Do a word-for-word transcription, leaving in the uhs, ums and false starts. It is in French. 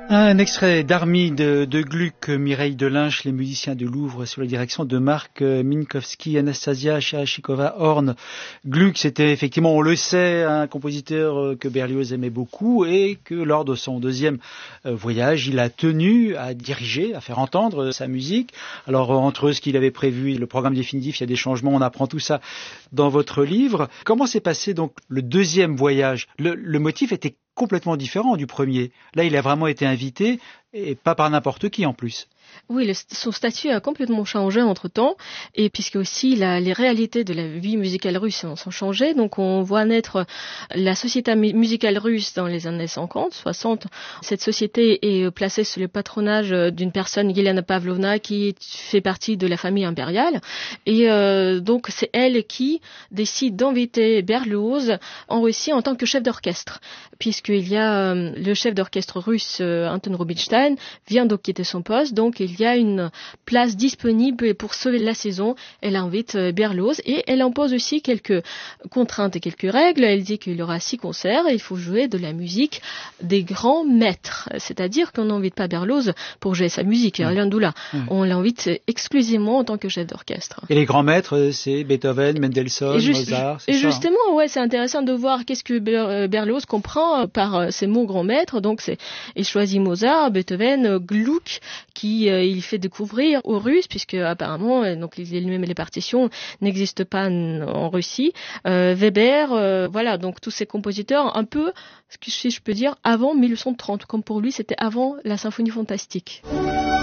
Un extrait d'Armide de, de Gluck, Mireille Delinche, les musiciens de Louvre sous la direction de Marc Minkowski, Anastasia Shachikova-Horn. Gluck, c'était effectivement, on le sait, un compositeur que Berlioz aimait beaucoup et que lors de son deuxième voyage, il a tenu à diriger, à faire entendre sa musique. Alors entre ce qu'il avait prévu et le programme définitif, il y a des changements, on apprend tout ça dans votre livre. Comment s'est passé donc le deuxième voyage? le, le motif était complètement différent du premier. Là, il a vraiment été invité, et pas par n'importe qui en plus. Oui, le, son statut a complètement changé entre-temps, et puisque aussi la, les réalités de la vie musicale russe sont changées, donc on voit naître la société musicale russe dans les années cinquante, soixante. Cette société est placée sous le patronage d'une personne, Yelena Pavlovna, qui fait partie de la famille impériale, et euh, donc c'est elle qui décide d'inviter Berlioz en Russie en tant que chef d'orchestre, puisqu'il y a euh, le chef d'orchestre russe, euh, Anton Rubinstein, vient de quitter son poste, donc il y a une place disponible pour sauver la saison. Elle invite Berlioz et elle impose aussi quelques contraintes et quelques règles. Elle dit qu'il y aura six concerts et il faut jouer de la musique des grands maîtres. C'est-à-dire qu'on n'invite pas Berlioz pour jouer sa musique, mmh. rien de là. Mmh. On l'invite exclusivement en tant que chef d'orchestre. Et les grands maîtres, c'est Beethoven, Mendelssohn, juste, Mozart, c'est et ça, justement, hein. ouais, c'est intéressant de voir qu'est-ce que Berlioz comprend par ces mots grands maîtres. Donc, c'est, il choisit Mozart, Beethoven, Gluck, qui euh, il fait découvrir aux Russes, puisque apparemment, euh, donc les, même les partitions n'existent pas en, en Russie. Euh, Weber, euh, voilà, donc tous ces compositeurs, un peu, si je peux dire, avant mille huit cent trente, comme pour lui, c'était avant la symphonie fantastique.